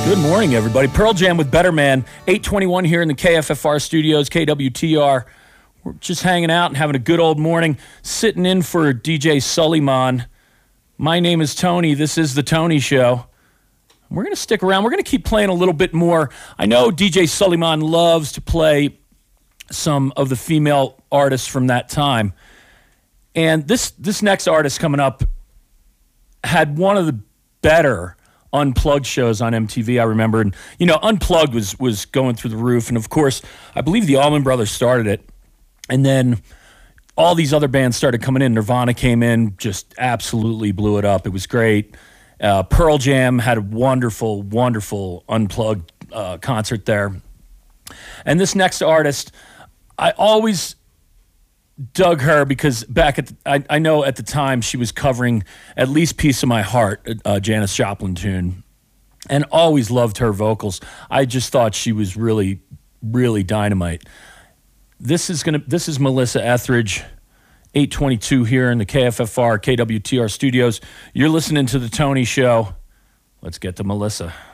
Good morning, everybody. Pearl Jam with Better Man, 821 here in the KFFR studios, KWTR. We're just hanging out and having a good old morning, sitting in for DJ Suleiman. My name is Tony. This is The Tony Show. We're going to stick around. We're going to keep playing a little bit more. I know DJ Suleiman loves to play some of the female artists from that time. And this next artist coming up had one of the better Unplugged shows on MTV, I remember. And, you know, Unplugged was going through the roof. And, of course, I believe the Allman Brothers started it. And then all these other bands started coming in. Nirvana came in, just absolutely blew it up. It was great. Pearl Jam had a wonderful, wonderful Unplugged concert there. And this next artist, I always dug her because I know at the time she was covering at least Piece of My Heart, Janis Joplin tune, and always loved her vocals. I just thought she was really, really dynamite. This is Melissa Etheridge, 822 here in the KFFR, KWTR studios. You're listening to The Tony Show. Let's get to Melissa.